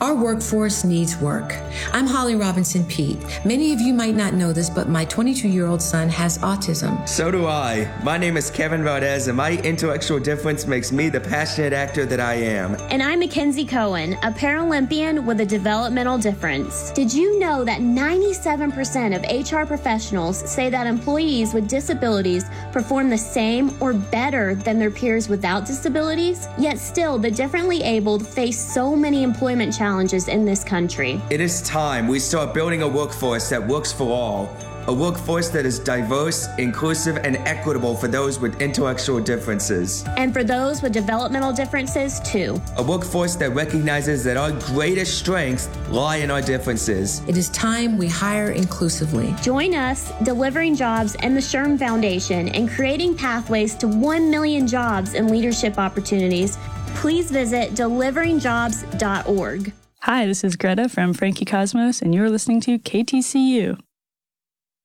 Our workforce needs work. I'm Holly Robinson Peete. Many of you might not know this, but my 22-year-old son has autism. So do I. My name is Kevin Valdez, and my intellectual difference makes me the passionate actor that I am. And I'm Mackenzie Cohen, a Paralympian with a developmental difference. Did you know that 97% of HR professionals say that employees with disabilities perform the same or better than their peers without disabilities? Yet still, the differently abled face so many employment challenges in this country. It is time we start building a workforce that works for all. A workforce that is diverse, inclusive, and equitable for those with intellectual differences. And for those with developmental differences, too. A workforce that recognizes that our greatest strengths lie in our differences. It is time we hire inclusively. Join us, Delivering Jobs and the SHRM Foundation, in creating pathways to 1 million jobs and leadership opportunities. Please visit deliveringjobs.org. Hi, this is Greta from Frankie Cosmos, and you're listening to KTCU.